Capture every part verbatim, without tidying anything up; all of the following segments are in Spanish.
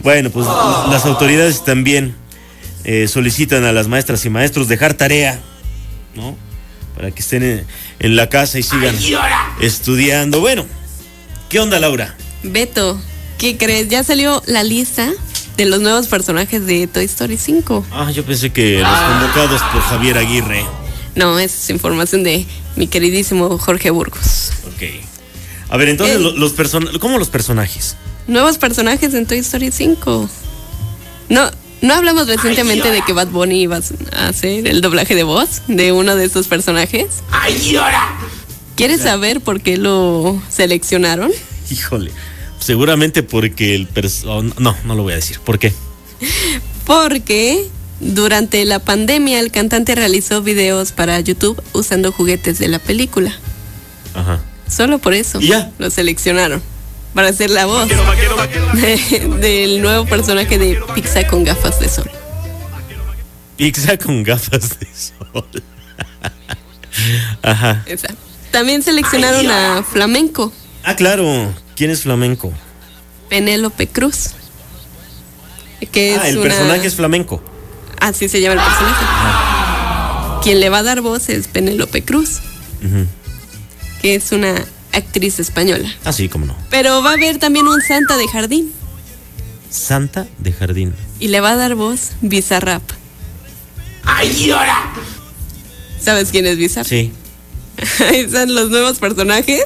Bueno, pues las autoridades también eh, solicitan a las maestras y maestros dejar tarea, ¿no? Para que estén en, en la casa y sigan estudiando. Bueno, ¿qué onda, Laura? Beto, ¿qué crees? Ya salió la lista de los nuevos personajes de Toy Story cinco. Ah, yo pensé que los convocados por Javier Aguirre. No, esa es información de mi queridísimo Jorge Burgos. Ok. A ver, entonces, El... los, los person... ¿cómo los personajes? Nuevos personajes en Toy Story cinco. No, no hablamos recientemente Ay, de que Bad Bunny iba a hacer el doblaje de voz de uno de estos personajes. ¡Ay, llora! ¿Quieres saber por qué lo seleccionaron? Híjole, seguramente porque el perso... No, no lo voy a decir. ¿Por qué? Porque durante la pandemia el cantante realizó videos para YouTube usando juguetes de la película. Ajá. Solo por eso ¿Y ya? lo seleccionaron para hacer la voz vaquero, vaquero, vaquero. De, del nuevo personaje de Pizza con gafas de sol. Pizza con gafas de sol. Ajá. Esa. También seleccionaron Ay, a Flamenco. Ah, claro. ¿Quién es Flamenco? Penélope Cruz. Que ah, es el una... personaje es Flamenco. Así se llama el personaje. Ah. Quien le va a dar voz es Penélope Cruz. Uh-huh. Que es una actriz española. Ah, sí, cómo no. Pero va a haber también un Santa de jardín. Santa de jardín. Y le va a dar voz Bizarrap. ¡Ay, llora! ¿Sabes quién es Bizarrap? Sí. Ahí están los nuevos personajes.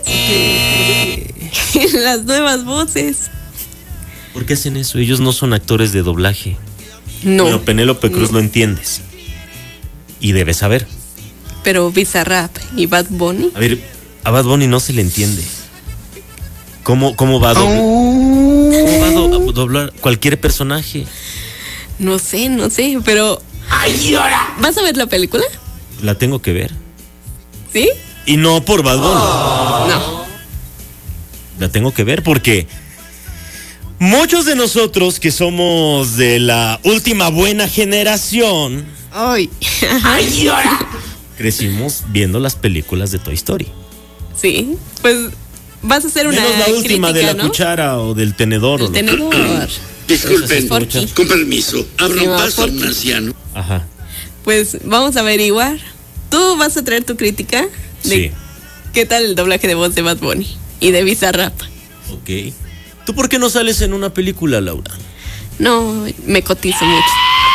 Las nuevas voces. ¿Por qué hacen eso? Ellos no son actores de doblaje. No. Pero Penélope Cruz no. lo entiendes. Y debes saber. Pero Bizarrap y Bad Bunny. A ver, a Bad Bunny no se le entiende. ¿Cómo, cómo va a doblar? ¿Cómo va a do- a doblar cualquier personaje? No sé, no sé, pero... ¡Ay, llora! ¿Vas a ver la película? La tengo que ver. ¿Sí? Y no por Bad Bunny. Oh. No. La tengo que ver porque muchos de nosotros que somos de la última buena generación... Ay. ¡Ay, llora! Crecimos viendo las películas de Toy Story. Sí, pues vas a hacer una Menos la última crítica, de la ¿no? cuchara o del tenedor. El o tenedor. Disculpen, Forky. con permiso, abra Sí, un va, paso a un Forky. anciano. Ajá. Pues vamos a averiguar. Tú vas a traer tu crítica de Sí. qué tal el doblaje de voz de Bad Bunny y de Bizarrap. Ok. ¿Tú por qué no sales en una película, Laura? No, me cotizo mucho.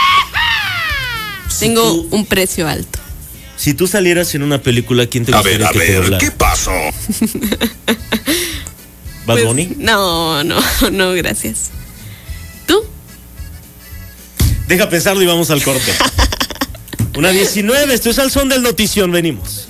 Si Tengo tú- un precio alto. Si tú salieras en una película, ¿quién te A gustaría ver, a que te ver, doblara? ¿qué pasó? ¿Bad Pues, Bunny? No, no, no, gracias. ¿Tú? Deja pensarlo y vamos al corte. Una diecinueve, esto es Al Son del Notición, venimos.